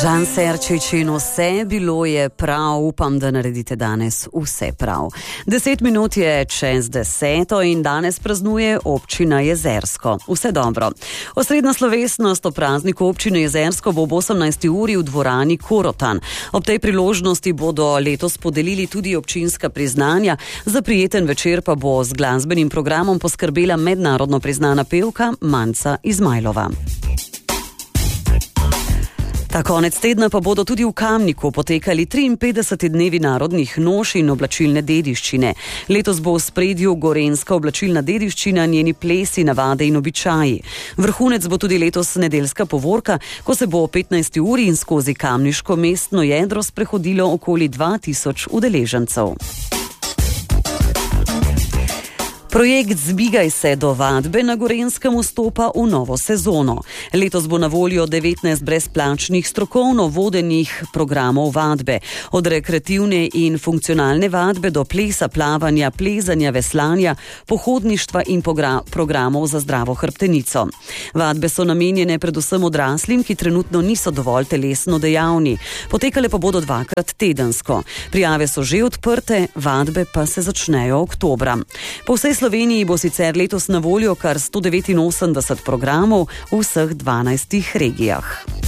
Žan Serčič in vse bilo je prav, upam, da naredite danes vse prav. 10 minut je čez 10 in danes praznuje občina Jezersko. Vse dobro. Osrednja slovesnost o prazniku občine Jezersko bo ob 18. uri v dvorani Korotan. Ob tej priložnosti bodo letos podelili tudi občinska priznanja, za prijeten večer pa bo z glasbenim programom poskrbela mednarodno priznana pevka Manca Izmajlova. Ta konec tedna pa bodo tudi v Kamniku potekali 53 dnevi narodnih noš in oblačilne dediščine. Letos bo v spredju gorenjska oblačilna dediščina, njeni plesi, navade in običaji. Vrhunec bo tudi letos nedeljska povorka, ko se bo o 15. uri in skozi kamniško mestno jedro sprehodilo okoli 2000 udeležencev. Projekt Zbigaj se do vadbe na Gorenjskem vstopa v novo sezono. Letos bo na voljo 19 brezplačnih strokovno vodenih programov vadbe. Od rekreativne in funkcionalne vadbe do plesa, plavanja, plezanja, veslanja, pohodništva in programov za zdravo hrbtenico. Vadbe so namenjene predvsem odraslim, ki trenutno niso dovolj telesno dejavni. Potekale pa bodo 2krat tedensko. Prijave so že odprte, vadbe pa se začnejo oktobra. Po vsej Sloveniji bo sicer letos na voljo kar 189 programov v vseh 12 regijah.